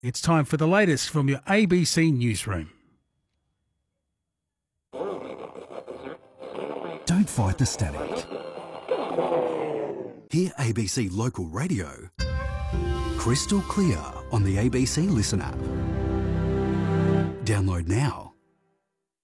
It's time for the latest from your ABC newsroom. Don't fight the static. Hear ABC Local Radio crystal clear on the ABC Listen app. Download now.